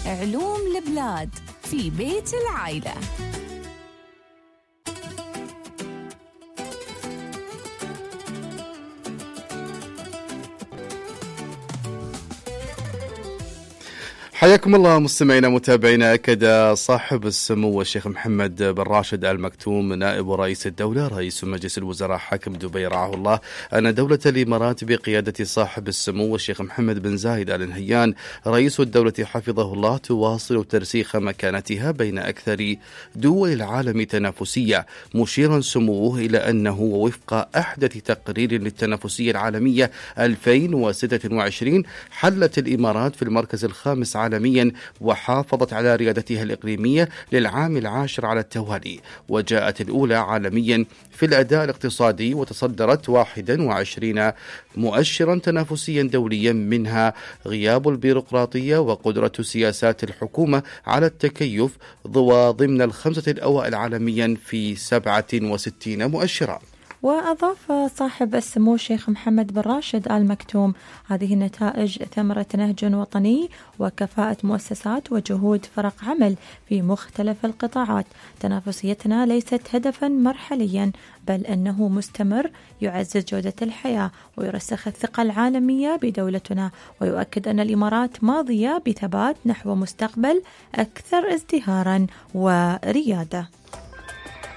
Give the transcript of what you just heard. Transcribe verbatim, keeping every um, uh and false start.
علوم البلاد في بيت العائلة. حياكم الله مستمعينا متابعينا. أكد صاحب السمو الشيخ محمد بن راشد آل مكتوم نائب رئيس الدولة رئيس مجلس الوزراء حاكم دبي رعاه الله أن دولة الإمارات بقيادة صاحب السمو الشيخ محمد بن زايد آل نهيان رئيس الدولة حفظه الله تواصل ترسيخ مكانتها بين أكثر دول العالم تنافسية، مشيرا سموه إلى أنه وفق أحدث تقرير للتنافسية العالمية ألفين وستة وعشرين حلت الإمارات في المركز الخامس عالميا وحافظت على ريادتها الإقليمية للعام العاشر على التوالي، وجاءت الأولى عالميا في الأداء الاقتصادي وتصدرت واحد وعشرين مؤشرا تنافسيا دوليا، منها غياب البيروقراطية وقدرة سياسات الحكومة على التكيف ضمن الخمسة الأوائل عالميا في سبعة وستين مؤشرا. وأضاف صاحب السمو الشيخ محمد بن راشد آل مكتوم: هذه النتائج ثمرة نهج وطني وكفاءة مؤسسات وجهود فرق عمل في مختلف القطاعات. تنافسيتنا ليست هدفا مرحليا بل أنه مستمر يعزز جودة الحياة ويرسخ الثقة العالمية بدولتنا، ويؤكد أن الإمارات ماضية بثبات نحو مستقبل أكثر ازدهارا وريادة.